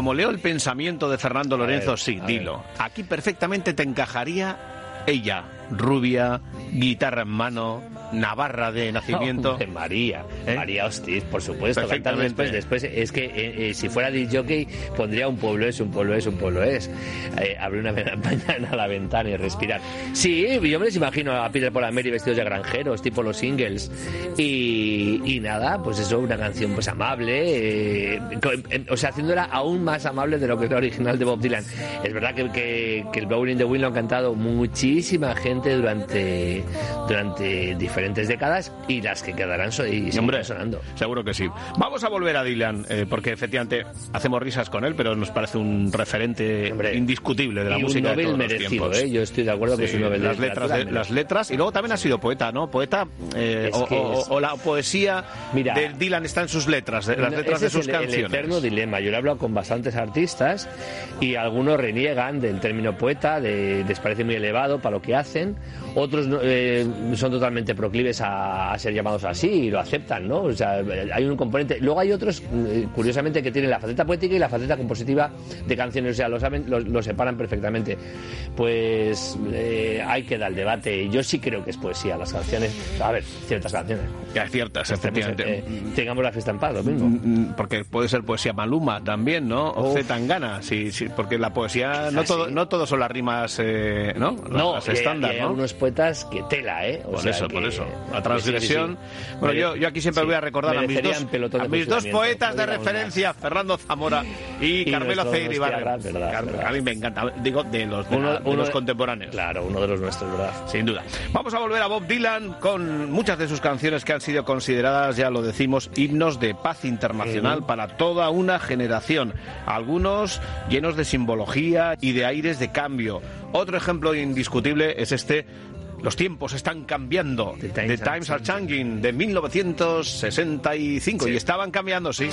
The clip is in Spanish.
como leo el pensamiento de Fernando Lorenzo, dilo. Aquí perfectamente te encajaría ella, rubia, guitarra en mano, navarra de nacimiento. No, María Hostiz, por supuesto. Después es que si fuera disc jockey pondría un pueblo es. Abrir una mañana a la ventana y respirar. Sí, yo me les imagino a Peter Paul and Mary vestidos de granjeros, tipo los Singles. Y nada, pues eso, una canción pues amable, haciéndola aún más amable de lo que es la original de Bob Dylan. Es verdad que el Blowing in the Wind lo han cantado muchísima gente durante diferentes décadas, y las que quedarán seguirán sonando. Seguro que sí. Vamos a volver a Dylan, porque efectivamente hacemos risas con él, pero nos parece un referente indiscutible de la música de todos los tiempos. Yo estoy de acuerdo que es un Nobel de las letras, y luego también ha sido poeta, ¿no? Poeta, o la poesía de Dylan está en sus letras, las letras de sus canciones. El eterno dilema. Yo he hablado con bastantes artistas y algunos reniegan del término poeta, les parece muy elevado para lo que hacen. Otros son totalmente proclives a ser llamados así y lo aceptan, ¿no? O sea, hay un componente. Luego hay otros, curiosamente, que tienen la faceta poética y la faceta compositiva de canciones. O sea, lo separan perfectamente. Pues ahí queda el debate. Yo sí creo que es poesía las canciones. A ver, ciertas canciones. Ya, ciertas, efectivamente. Tengamos la fiesta en paz, lo mismo. Porque puede ser poesía Maluma también, ¿no? O Zetangana, sí, porque la poesía no todo son las rimas, ¿no? Las estándar, hay ¿no? algunos poetas que tela, Por eso. La transgresión. Sí. Bueno, yo aquí siempre voy a recordar a mis dos poetas de referencia, Fernando Zamora y Carmelo Ceiribarren. A mí me encanta. Digo, de los contemporáneos. Claro, uno de los nuestros, ¿verdad? Sin duda. Vamos a volver a Bob Dylan con muchas de sus canciones que han sido consideradas, ya lo decimos, himnos de paz internacional para toda una generación. Algunos llenos de simbología y de aires de cambio. Otro ejemplo indiscutible es Los tiempos están cambiando. The Times Are Changing, de 1965. Sí. Y estaban cambiando, sí.